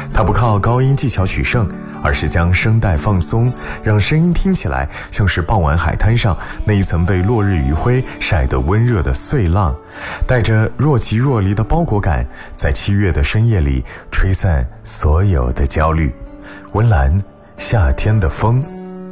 它不靠高音技巧取胜，而是将声带放松，让声音听起来像是傍晚海滩上那一层被落日余晖晒得温热的碎浪，带着若即若离的包裹感，在7月的深夜里吹散所有的焦虑。温岚，夏天的风。